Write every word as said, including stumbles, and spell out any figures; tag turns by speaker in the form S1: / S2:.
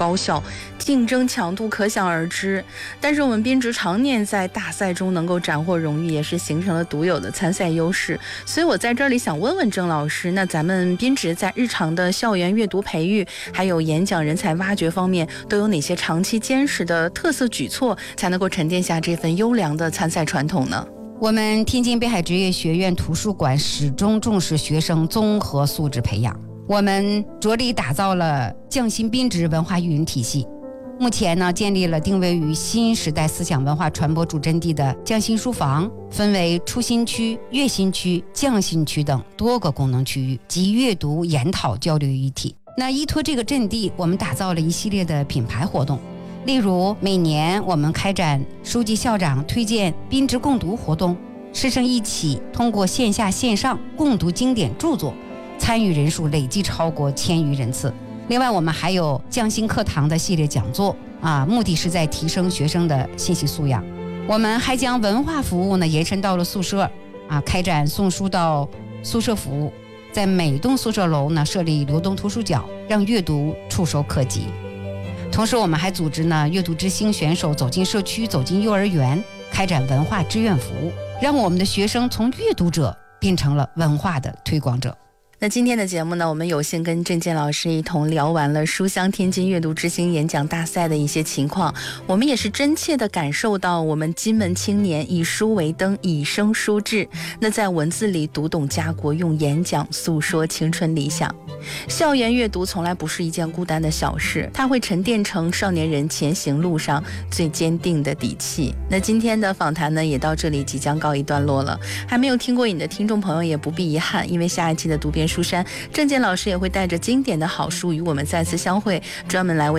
S1: 高效，竞争强度可想而知。但是我们编织常年在大赛中能够斩获荣誉，也是形成了独有的参赛优势。所以我在这里想问问郑老师，那咱们编织在日常的校园阅读培育还有演讲人才挖掘方面都有哪些长期坚实的特色举措，才能够沉淀下这份优良的参赛传统呢？
S2: 我们天津北海职业学院图书馆始终重视学生综合素质培养，我们着力打造了匠心编织文化育人体系。目前呢，建立了定位于新时代思想文化传播主阵地的匠心书房，分为初心区、悦心区、匠心区等多个功能区域，集阅读、研讨、交流于一体。那依托这个阵地，我们打造了一系列的品牌活动。例如每年我们开展书记校长推荐编织共读活动，师生一起通过线下线上共读经典著作，参与人数累计超过千余人次。另外我们还有匠心课堂的系列讲座啊，目的是在提升学生的信息素养。我们还将文化服务呢延伸到了宿舍啊，开展送书到宿舍服务，在每栋宿舍楼呢设立流动图书角，让阅读触手可及。同时我们还组织呢阅读之星选手走进社区，走进幼儿园，开展文化志愿服务，让我们的学生从阅读者变成了文化的推广者。
S1: 那今天的节目呢，我们有幸跟郑健老师一同聊完了书香天津阅读之星演讲大赛的一些情况，我们也是真切地感受到我们金门青年以书为灯，以身书志，那在文字里读懂家国，用演讲诉说青春理想。校园阅读从来不是一件孤单的小事，它会沉淀成少年人前行路上最坚定的底气。那今天的访谈呢，也到这里即将告一段落了。还没有听过瘾的听众朋友也不必遗憾，因为下一期的读编书山，郑健老师也会带着经典的好书与我们再次相会，专门来为